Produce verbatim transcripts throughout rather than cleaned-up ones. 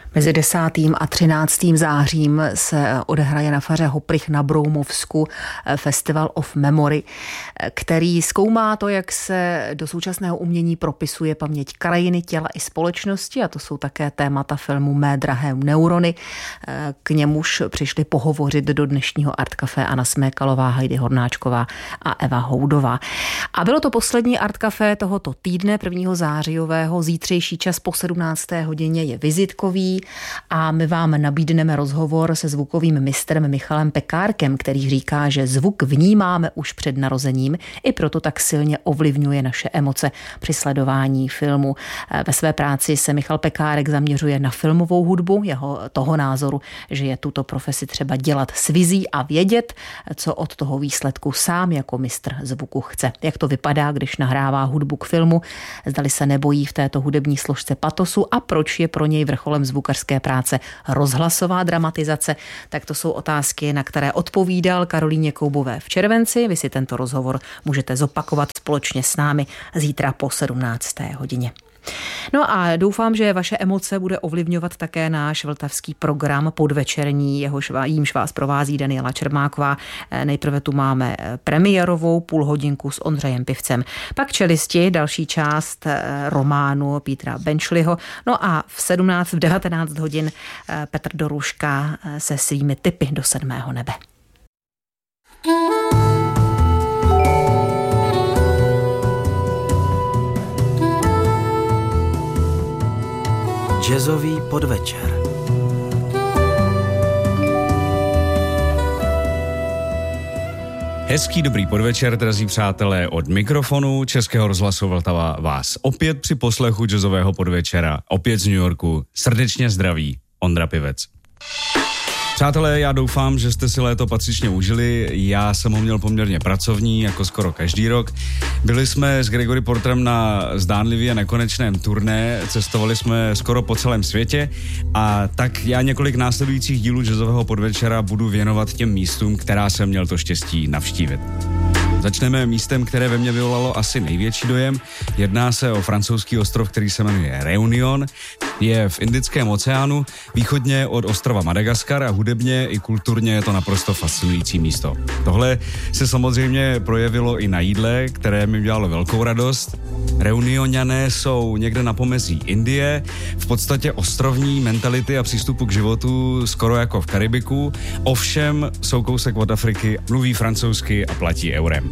Mezi desátým a třináctým zářím se odehraje na faře Hoprych na Broumovsku Festival of Memory, který zkoumá to, jak se do současného umění propisuje paměť krajiny, těla i společnosti, a to jsou také témata filmu Mé drahé neurony. K němuž přišli pohovořit do dnešního Art Café Anna Smékalová, Heidi Hornáčková a Eva Houdová. A bylo to poslední Art Café tohoto týdne, prvního zářijového. Zítřejší čas po sedmnácté hodině je vizitkový a my vám nabídneme rozhovor se zvukovým mistrem Michalem Pekárkem, který říká, že zvuk vnímáme už před narozením, i proto tak silně ovlivňuje naše emoce při sledování filmu. Ve své práci se Michal Pekárek zaměřuje na filmovou hudbu, jeho toho názoru, že je tuto profesi třeba dělat s vizí a vědět, co od toho výsledku sám jako mistr zvuku chce. Jak to vypadá, když nahrává hudbu k filmu, zdali se nebojí v této hudební složce patosu a proč je pro něj vrcholem zvukařské práce rozhlasová dramatizace, tak to jsou otázky, na které odpovídal Karolíně Koubové v červenci. Vy si tento rozhovor můžete zopakovat společně s námi zítra po sedmnácté hodině. No a doufám, že vaše emoce bude ovlivňovat také náš vltavský program podvečerní, jehož jímž vás provází Daniela Čermáková. Nejprve tu máme premiérovou půlhodinku s Ondřejem Pivcem, pak Čelisti, další část románu Petra Benčliho, no a v sedmnáct, v devatenáct hodin Petr Doruška se svými tipy do sedmého nebe. Jazzový podvečer. Hezký dobrý podvečer, drazí přátelé, od mikrofonu Českého rozhlasu Vltava vás opět při poslechu jazzového podvečera, opět z New Yorku, srdečně zdraví Ondra Pivec. Přátelé, já doufám, že jste si léto patřičně užili. Já jsem ho měl poměrně pracovní, jako skoro každý rok. Byli jsme s Gregory Porterem na zdánlivě nekonečném turné, cestovali jsme skoro po celém světě a tak já několik následujících dílů jazzového podvečera budu věnovat těm místům, která jsem měl to štěstí navštívit. Začneme místem, které ve mně vyvolalo asi největší dojem. Jedná se o francouzský ostrov, který se jmenuje Réunion. Je v Indickém oceánu, východně od ostrova Madagaskar a hudebně i kulturně je to naprosto fascinující místo. Tohle se samozřejmě projevilo i na jídle, které mi dělalo velkou radost. Reunioniané jsou někde na pomezí Indie, v podstatě ostrovní mentality a přístupu k životu skoro jako v Karibiku, ovšem jsou kousek od Afriky, mluví francouzsky a platí eurem.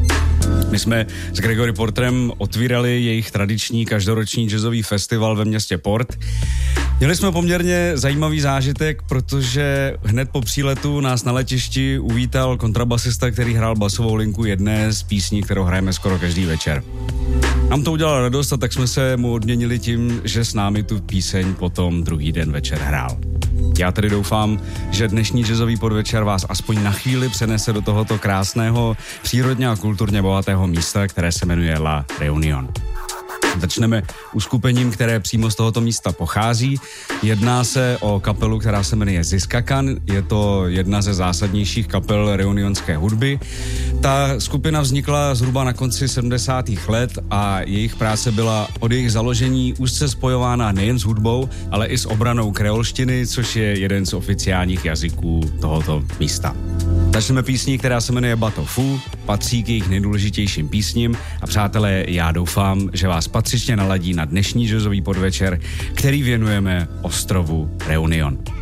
My jsme s Gregory Porterem otvírali jejich tradiční každoroční jazzový festival ve městě Port. Měli jsme poměrně zajímavý zážitek, protože hned po příletu nás na letišti uvítal kontrabasista, který hrál basovou linku jedné z písní, kterou hrajeme skoro každý večer. Nám to udělalo radost a tak jsme se mu odměnili tím, že s námi tu píseň potom druhý den večer hrál. Já tedy doufám, že dnešní jazzový podvečer vás aspoň na chvíli přenese do tohoto krásného, přírodně a kulturně bohatého místa, které se jmenuje La Réunion. Začneme uskupením, které přímo z tohoto místa pochází. Jedná se o kapelu, která se jmenuje Ziskakan. Je to jedna ze zásadnějších kapel reunionské hudby. Ta skupina vznikla zhruba na konci sedmdesátých let a jejich práce byla od jejich založení úzce spojována nejen s hudbou, ale i s obranou kreolštiny, což je jeden z oficiálních jazyků tohoto místa. Začneme písní, která se jmenuje Bateau Fou, patří k jejich nejdůležitějším písním a přátelé, já doufám, že vás patřičně naladí na dnešní jazzový podvečer, který věnujeme ostrovu Réunion.